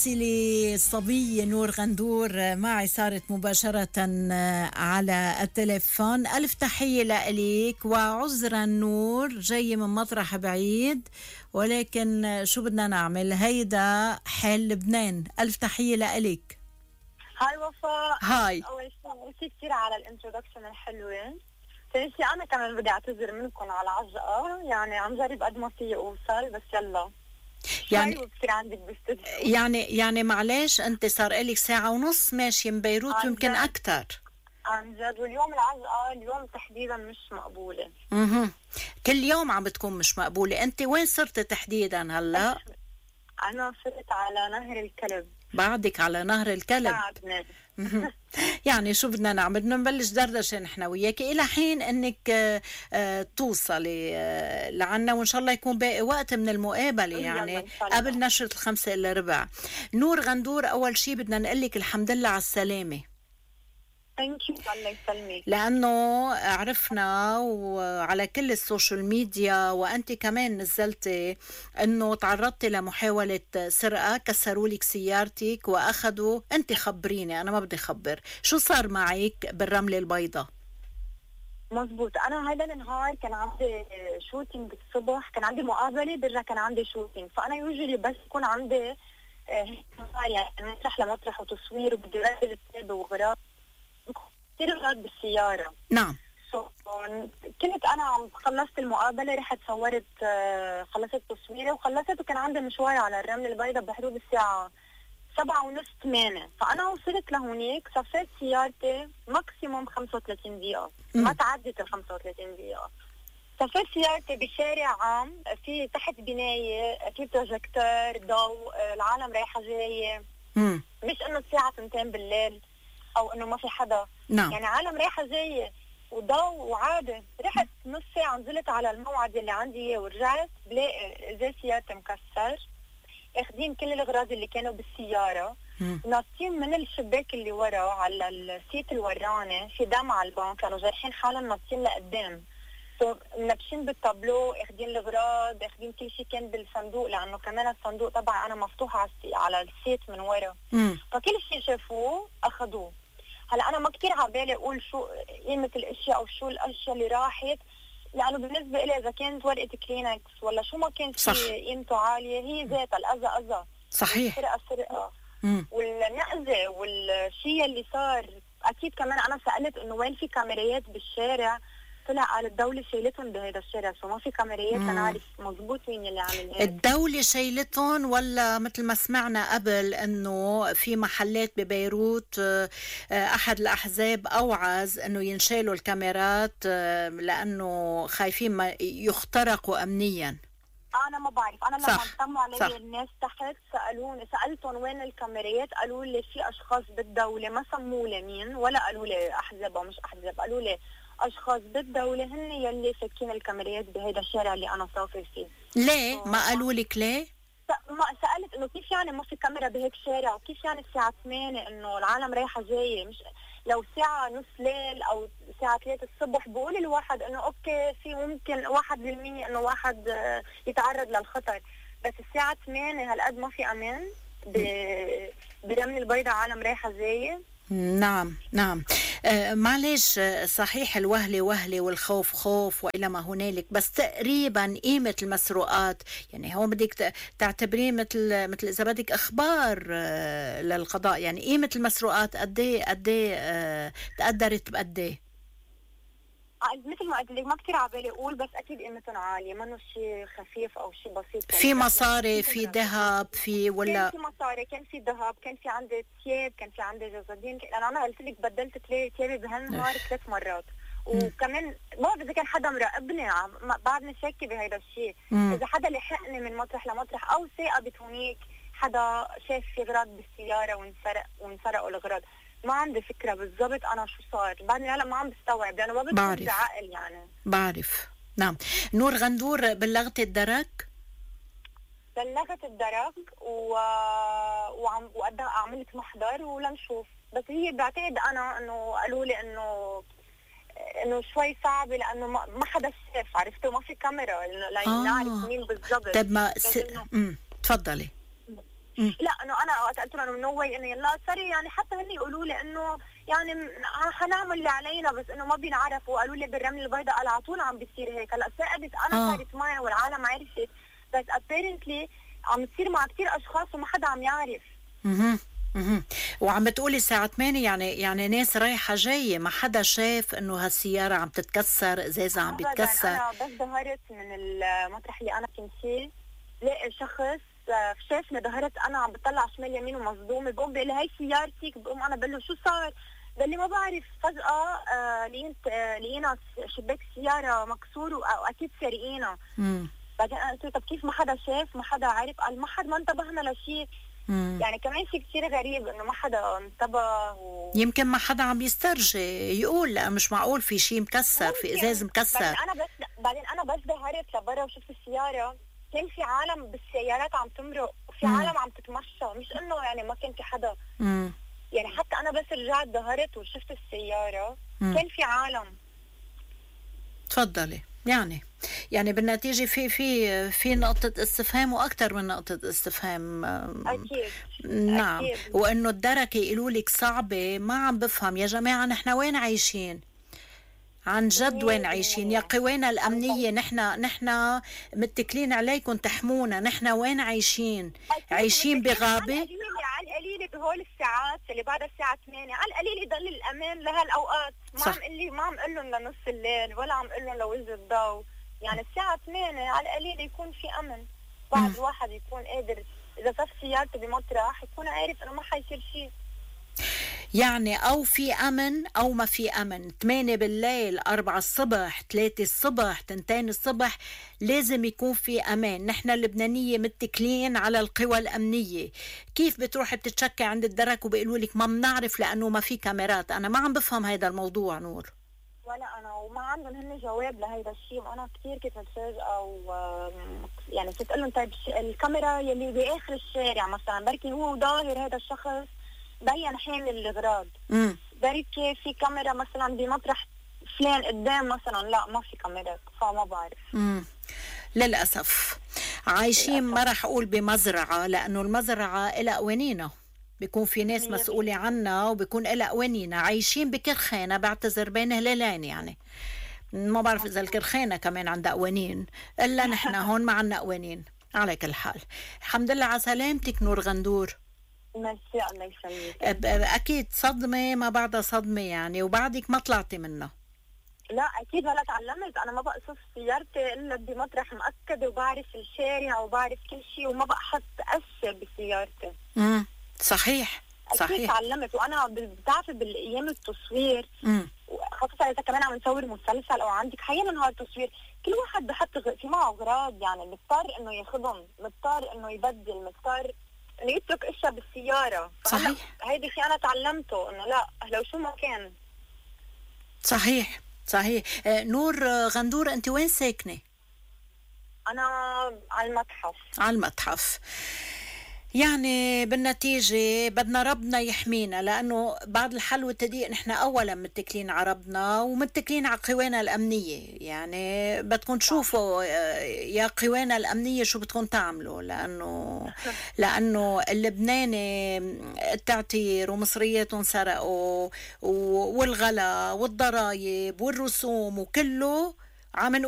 مراسلي الصبية نور غندور معي صارت مباشرة على التليفون. ألف تحية لإليك، وعذرا نور جاي من مطرح بعيد، ولكن شو بدنا نعمل، هيدا حال لبنان. ألف تحية لإليك. هاي وفاء. هاي. أول شيء ميرسي كثير على الانترودكشن الحلوة. ثاني شيء أنا كمان بدي أعتذر منكم على عجقة، يعني عم جرب قد ما فيي أوصل، بس يلا يعني بصير عندك باستديو. يعني معلش، أنت صار لك ساعة ونص ماشي من بيروت، يمكن أكتر عن جد. واليوم العجقة اليوم تحديدا مش مقبولة. كل يوم عم بتكون مش مقبولة. أنت وين صرت تحديدا هلا؟ أنا صرت على نهر الكلب. بعدك على نهر الكلب. بعدنا. يعني شو بدنا نعمل؟ بدنا نبلش دردشه نحن وياك الى حين انك توصلي لعنا، وان شاء الله يكون باقي وقت من المقابله، يعني قبل نشره 5:15. نور غندور، اول شيء بدنا نقول لك الحمد لله على السلامه. ثانك يو، الله يسلمك. لأنه عرفنا وعلى كل السوشيال ميديا، وأنت كمان نزلتي أنه تعرضتي لمحاولة سرقة، كسروا لك سيارتك وأخذوا. أنت خبريني، أنا ما بدي خبر شو صار معك بالرملة البيضاء. مزبوط. أنا هذا النهار كان عندي شوتينج الصبح، كان عندي مقابلة برا، كان عندي شوتينج. فأنا يوجولي بس يكون عندي يعني مسرح لمسرح وتصوير، وبدي أرتب الكتاب وغراض كثير أغراض بالسيارة. نعم. كنت أنا عم خلصت المقابلة، رحت صورت، خلصت تصويري وخلصت، وكان عندي مشوار على الرمل البيضاء بحدود الساعة 7:30 8. فأنا وصلت لهونيك، صفيت سيارتي ماكسيموم 35 دقيقة، ما تعدت ال 35 دقيقة. صفيت سيارتي بشارع عام، في تحت بناية، في بروجيكتور ضوء، العالم رايحة جاية. مش إنه الساعة 2 بالليل أو إنه ما في حدا. نعم. يعني عالم رايحة جاية وضوء وعادة. رحت نص ساعة، نزلت على الموعد اللي عندي ورجعت بلاقي زي سيارتي مكسر، اخذين كل الاغراض اللي كانوا بالسياره، ناطين من الشباك اللي ورا على السيت الوراني، في دم على البنك، كانوا جارحين حالهم ناطين لقدام. منبشين بالطابلو، اخذين الاغراض، اخذين كل شيء كان بالصندوق، لانه كمان الصندوق تبعي انا مفتوح على السيت من ورا. فكل شيء شافوه اخذوه. هلا انا ما كثير على بالي اقول شو قيمه الاشياء او شو الاشياء اللي راحت، لأنه بالنسبة إلي إذا كانت ورقة كلينكس ولا شو ما كان في قيمته عالية، هي ذاتها الأذى أذى. صحيح. السرقة سرقة. والنقزة والشيء اللي صار، أكيد كمان أنا سألت إنه وين في كاميرات بالشارع، طلع قال الدولة شايلتهم بهذا الشارع، فما في كاميرات. أنا عارف مزبوط مين اللي عامل هيك. الدولة شايلتهم، ولا مثل ما سمعنا قبل إنه في محلات ببيروت أحد الأحزاب أوعز إنه ينشالوا الكاميرات لأنه خايفين ما يخترقوا أمنيا. أنا ما بعرف. أنا لما انضموا علي الناس تحت سألتهم وين الكاميرات، قالوا لي في أشخاص بالدولة، ما سموا لي مين ولا قالوا لي أحزاب أو مش أحزاب، قالوا لي أشخاص بالدولة هن يلي فاكين الكاميرات بهيدا الشارع اللي أنا سافر فيه. ليه؟ ما قالوا لك ليه؟ ما سألت إنه كيف يعني ما في كاميرا بهيك شارع، وكيف يعني الساعة 8 إنه العالم رايحة جاية، مش لو ساعة نص ليل أو الساعة 3 الصبح بقول الواحد إنه أوكي في ممكن 1% إنه واحد يتعرض للخطر، بس الساعة 8 هالقد ما في أمان برمل البيضاء، عالم رايحة جاية. نعم نعم. معلش، صحيح الوهلة وهلة والخوف خوف وإلى ما هنالك، بس تقريبا قيمة المسروقات يعني هو بدك تعتبريه مثل إذا بدك أخبار للقضاء. يعني قيمة المسروقات قديه تقدرت بقديه؟ مثل ما قلت لك ما كثير عبالي اقول، بس اكيد قيمتهم عاليه، منه شيء خفيف او شيء بسيط. في مصاري، في ذهب، في ولا كان في مصاري، كان في ذهب، كان في عندي ثياب، كان في عندي جزادين. انا قلت لك بدلت ثيابي بهالنهار 3 مرات. وكمان ما بعرف اذا كان حدا مراقبني، بعدني شاكه بهذا الشيء. اذا حدا لحقني من مطرح لمطرح، او ثاقبت هونيك حدا شاف في اغراض بالسياره وانسرقوا الاغراض. ما عندي فكرة بالضبط أنا شو صار، بعدني هلا ما عم بستوعب لأنه ما بدي عقل يعني. بعرف. نعم. نور غندور، بلغت الدرك؟ بلغت الدرك وعملت محضر ولنشوف. بس هي بعتقد أنا إنه قالوا لي إنه شوي صعب، لأنه ما حدا شاف، عرفته ما في كاميرا لنعرف مين بالضبط. طيب ما تفضلي. لا انه انا وقت قلت لهم نو واي انه يلا سوري، يعني حتى هن يقولوا لي انه يعني حنعمل اللي علينا بس انه ما بينعرف، وقالوا لي بالرمل البيضاء قال على طول عم بيصير هيك. هلا ثاقبت انا صارت معي والعالم عرفت، بس ابيرنتلي عم تصير مع كثير اشخاص وما حدا عم يعرف. وعم بتقولي الساعة 8، يعني ناس رايحة جاية، ما حدا شاف انه هالسيارة عم تتكسر، ازازة عم بيتكسر؟ انا بس ظهرت من المطرح اللي انا كنت فيه، لقي شخص شافني، ظهرت انا عم بطلع شمال يمين ومصدومه، بقوم بقول له هي سيارتك، بقوم انا بقول له شو صار؟ قال لي ما بعرف، فجأة لقينا شباك السيارة مكسور واكيد سارقينه. بعدين انا قلت له طب كيف ما حدا شاف ما حدا عرف؟ قال ما حدا، ما انتبهنا لشيء. يعني كمان شيء كثير غريب انه ما حدا انتبه يمكن ما حدا عم يسترجي يقول لا مش معقول في شيء مكسر، في ازاز مكسر. بعدين انا بس ظهرت لبرا وشفت السيارة، كان في عالم بالسيارات عم تمرق وفي عالم عم تتمشى، مش انه يعني ما كان في حدا. يعني حتى انا بس رجعت ظهرت وشفت السيارة كان في عالم. تفضلي. يعني بالنتيجة في نقطة استفهام وأكثر من نقطة استفهام. أكيد. نعم. أكيد. وإنه الدركة يقولوا لك صعبة، ما عم بفهم يا جماعة، نحن وين عايشين؟ عن جد وين عايشين؟ يا قوانا الأمنية، نحن متكلين عليكم تحمونا، نحن وين عايشين؟ عايشين بغابة؟ على القليل بهول الساعات اللي بعد الساعة 8 على القليل يضل الأمان لهالأوقات. ما عم قل لهم لنص الليل ولا عم قل لهم لوجه الضوء، يعني الساعة 8 على القليل يكون في أمن، بعد الواحد يكون قادر إذا صف سيارته بمطرح يكون عارف إنه ما حيصير شيء. يعني أو في أمن أو ما في أمن. 8 بالليل، 4 الصبح، 3 الصبح، 2 الصبح، لازم يكون في أمان. نحن اللبنانية متكلين على القوى الأمنية. كيف بتروح بتتشكى عند الدرك وبيقولوا لك ما بنعرف لأنه ما في كاميرات؟ أنا ما عم بفهم هذا الموضوع نور. ولا أنا، وما عندهم هن جواب لهيدا الشيء، وأنا كثير كنت متفاجئة يعني كنت أقول لهم طيب الكاميرا يلي بآخر الشارع مثلا بركي هو ظاهر هذا الشخص بين حامل الأغراض، بركي في كاميرا مثلا بمطرح فلان قدام مثلا، لا ما في كاميرا، فما بعرف. للأسف عايشين ما رح أقول بمزرعة، لأنه المزرعة إلى قوانينها، بيكون في ناس مسؤولة عنها وبيكون إلى قوانينها. عايشين بكرخانة، بعتذر بين هلالين، يعني ما بعرف إذا الكرخانة كمان عندها قوانين، إلا نحن هون ما عنا قوانين. على كل حال الحمد لله على سلامتك نور غندور. ميرسي، الله يسلمك. أكيد صدمة ما بعدها صدمة يعني، وبعدك ما طلعتي منها. لا أكيد، هلا تعلمت، أنا ما بقصف سيارتي إلا بمطرح مؤكد وبعرف الشارع وبعرف كل شيء، وما بقى حط أثر بسيارتي. صحيح. أكيد تعلمت. وأنا بتعرفي بالأيام التصوير خاصة إذا كمان عم نصور مسلسل أو عندك حيانا نهار تصوير، كل واحد بحط في معه أغراض، يعني مضطر إنه ياخذهم، مضطر إنه يبدل، مضطر انه يترك اشياء بالسياره. صحيح. هيدي شيء انا تعلمته انه لا لو شو ما كان. صحيح. نور غندور، انت وين ساكنه؟ انا على المتحف. على المتحف. يعني بالنتيجة بدنا ربنا يحمينا، لأنه بعد الحل والتضييق نحن أولا متكلين على ربنا ومتكلين على قوانا الأمنية. يعني بدكم تشوفوا يا قوانا الأمنية شو بدكم تعملوا، لأنه اللبناني التعتير ومصرياتهم سرقوا والغلا والضرايب والرسوم وكله عم